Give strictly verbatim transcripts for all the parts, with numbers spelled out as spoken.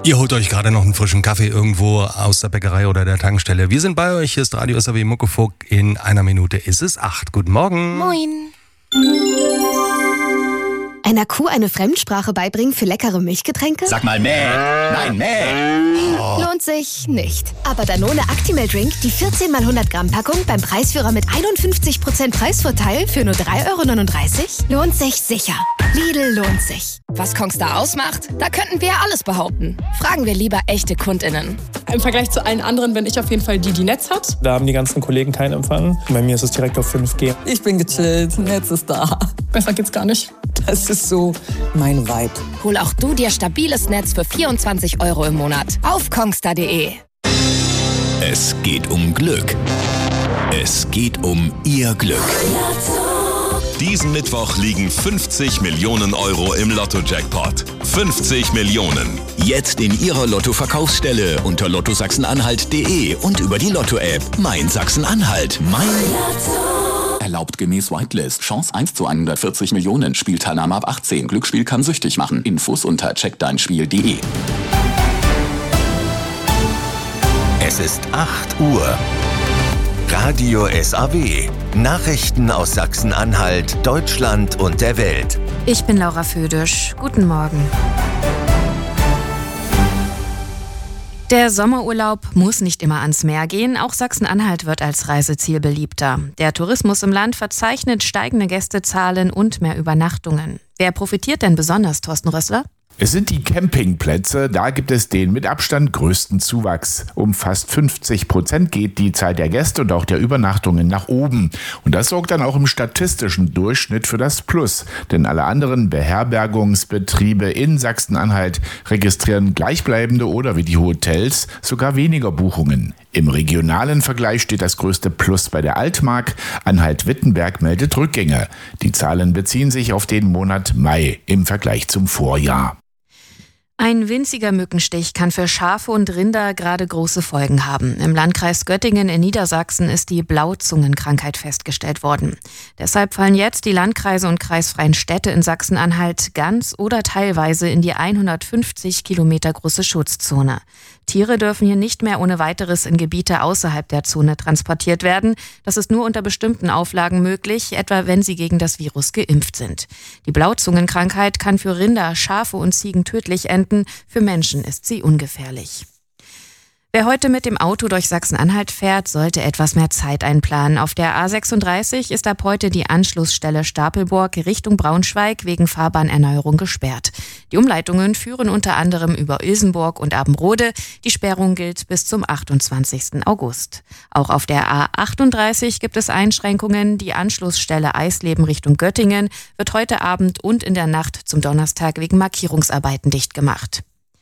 Ihr holt euch gerade noch einen frischen Kaffee irgendwo aus der Bäckerei oder der Tankstelle. Wir sind bei euch, hier ist Radio S R W Muckefuck. In einer Minute ist es acht. Guten Morgen. Moin. Einer Kuh eine Fremdsprache beibringen für leckere Milchgetränke? Sag mal mäh. Nein, mäh. Oh. Lohnt sich nicht. Aber Danone Actimel Drink, die vierzehn mal hundert Gramm Packung beim Preisführer mit einundfünfzig Prozent Preisvorteil für nur drei Euro neununddreißig? Lohnt sich sicher. Lidl lohnt sich. Was Kongstar ausmacht? Da könnten wir ja alles behaupten. Fragen wir lieber echte KundInnen. Im Vergleich zu allen anderen bin ich auf jeden Fall die, die Netz hat. Da haben die ganzen Kollegen keinen Empfang. Bei mir ist es direkt auf fünf G. Ich bin gechillt, Netz ist da. Besser geht's gar nicht. Das ist so mein Vibe. Hol auch du dir stabiles Netz für vierundzwanzig Euro im Monat auf kongstar punkt de. Es geht um Glück. Es geht um Ihr Glück. Diesen Mittwoch liegen fünfzig Millionen Euro im Lotto-Jackpot. fünfzig Millionen. Jetzt in Ihrer Lotto-Verkaufsstelle unter lotto sachsen-anhalt punkt de und über die Lotto-App. Mein Sachsen-Anhalt. Mein Lotto. Erlaubt gemäß Whitelist. Chance eins zu hundertvierzig Millionen. Spielteilnahme ab achtzehn. Glücksspiel kann süchtig machen. Infos unter check dein spiel punkt de. Es ist acht Uhr. Radio S R W. Nachrichten aus Sachsen-Anhalt, Deutschland und der Welt. Ich bin Laura Födisch. Guten Morgen. Der Sommerurlaub muss nicht immer ans Meer gehen. Auch Sachsen-Anhalt wird als Reiseziel beliebter. Der Tourismus im Land verzeichnet steigende Gästezahlen und mehr Übernachtungen. Wer profitiert denn besonders, Thorsten Rössler? Es sind die Campingplätze, da gibt es den mit Abstand größten Zuwachs. Um fast fünfzig Prozent geht die Zahl der Gäste und auch der Übernachtungen nach oben. Und das sorgt dann auch im statistischen Durchschnitt für das Plus. Denn alle anderen Beherbergungsbetriebe in Sachsen-Anhalt registrieren gleichbleibende oder wie die Hotels sogar weniger Buchungen. Im regionalen Vergleich steht das größte Plus bei der Altmark. Anhalt-Wittenberg meldet Rückgänge. Die Zahlen beziehen sich auf den Monat Mai im Vergleich zum Vorjahr. Ein winziger Mückenstich kann für Schafe und Rinder gerade große Folgen haben. Im Landkreis Göttingen in Niedersachsen ist die Blauzungenkrankheit festgestellt worden. Deshalb fallen jetzt die Landkreise und kreisfreien Städte in Sachsen-Anhalt ganz oder teilweise in die hundertfünfzig Kilometer große Schutzzone. Tiere dürfen hier nicht mehr ohne weiteres in Gebiete außerhalb der Zone transportiert werden. Das ist nur unter bestimmten Auflagen möglich, etwa wenn sie gegen das Virus geimpft sind. Die Blauzungenkrankheit kann für Rinder, Schafe und Ziegen tödlich enden. Für Menschen ist sie ungefährlich. Wer heute mit dem Auto durch Sachsen-Anhalt fährt, sollte etwas mehr Zeit einplanen. Auf der A sechsunddreißig ist ab heute die Anschlussstelle Stapelburg Richtung Braunschweig wegen Fahrbahnerneuerung gesperrt. Die Umleitungen führen unter anderem über Ilsenburg und Abenrode. Die Sperrung gilt bis zum achtundzwanzigsten August. Auch auf der A achtunddreißig gibt es Einschränkungen. Die Anschlussstelle Eisleben Richtung Göttingen wird heute Abend und in der Nacht zum Donnerstag wegen Markierungsarbeiten dicht gemacht.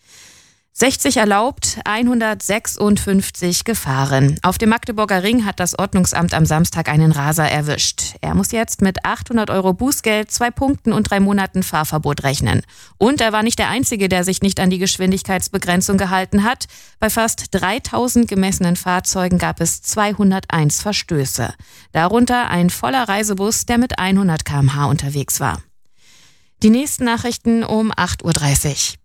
sechzig erlaubt, hundertsechsundfünfzig gefahren. Auf dem Magdeburger Ring hat das Ordnungsamt am Samstag einen Raser erwischt. Er muss jetzt mit achthundert Euro Bußgeld, zwei Punkten und drei Monaten Fahrverbot rechnen. Und er war nicht der Einzige, der sich nicht an die Geschwindigkeitsbegrenzung gehalten hat. Bei fast dreitausend gemessenen Fahrzeugen gab es zweihunderteins Verstöße. Darunter ein voller Reisebus, der mit hundert Kilometer pro Stunde unterwegs war. Die nächsten Nachrichten um acht Uhr dreißig.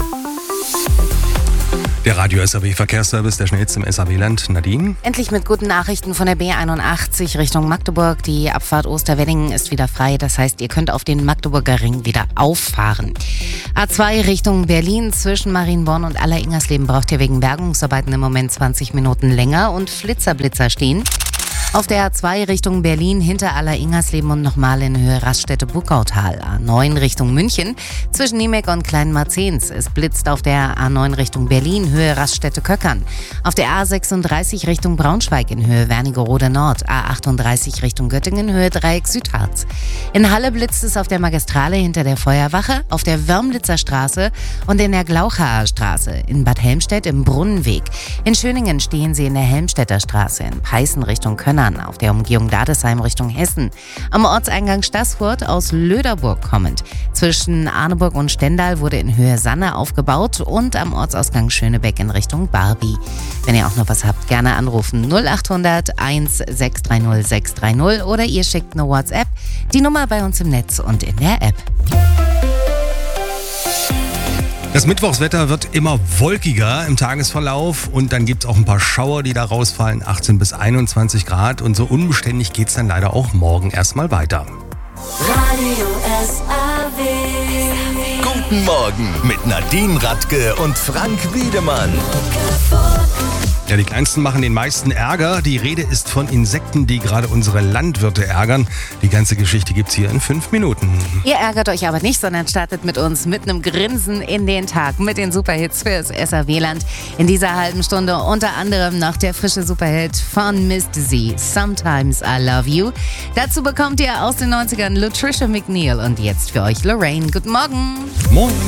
Der Radio S R W Verkehrsservice, der schnellste im S R W-Land. Nadine? Endlich mit guten Nachrichten von der B einundachtzig Richtung Magdeburg. Die Abfahrt Osterweddingen ist wieder frei. Das heißt, ihr könnt auf den Magdeburger Ring wieder auffahren. A zwei Richtung Berlin zwischen Marienborn und Aller-Ingersleben braucht ihr wegen Bergungsarbeiten im Moment zwanzig Minuten länger und Flitzerblitzer stehen. Auf der A zwei Richtung Berlin hinter Aller-Ingersleben und nochmal in Höhe Raststätte-Buckautal. A neun Richtung München zwischen Niemek und Kleinmarzens. Es blitzt auf der A neun Richtung Berlin, Höhe Raststätte-Köckern. Auf der A sechsunddreißig Richtung Braunschweig in Höhe Wernigerode Nord. A achtunddreißig Richtung Göttingen, Höhe Dreieck Südharz. In Halle blitzt es auf der Magistrale hinter der Feuerwache, auf der Wörmlitzer Straße und in der Glauchaer Straße. In Bad Helmstedt im Brunnenweg. In Schöningen stehen sie in der Helmstedter Straße. In Peißen Richtung Könnern. Auf der Umgehung Dadesheim Richtung Hessen. Am Ortseingang Staßfurt aus Löderburg kommend. Zwischen Arneburg und Stendal wurde in Höhe Sanne aufgebaut und am Ortsausgang Schönebeck in Richtung Barbie. Wenn ihr auch noch was habt, gerne anrufen null achthundert eins sechs drei null sechs drei null oder ihr schickt eine WhatsApp. Die Nummer bei uns im Netz und in der App. Das Mittwochswetter wird immer wolkiger im Tagesverlauf und dann gibt es auch ein paar Schauer, die da rausfallen, achtzehn bis einundzwanzig Grad und so unbeständig geht es dann leider auch morgen erstmal weiter. Radio S A W. Guten Morgen mit Nadine Radke und Frank Wiedemann. Ja, die Kleinsten machen den meisten Ärger. Die Rede ist von Insekten, die gerade unsere Landwirte ärgern. Die ganze Geschichte gibt's hier in fünf Minuten. Ihr ärgert euch aber nicht, sondern startet mit uns mit einem Grinsen in den Tag mit den Superhits fürs S A W-Land. In dieser halben Stunde unter anderem noch der frische Superhit von Misty Z, Sometimes I Love You. Dazu bekommt ihr aus den neunzigern Latricia McNeil und jetzt für euch Lorraine. Guten Morgen. Moin.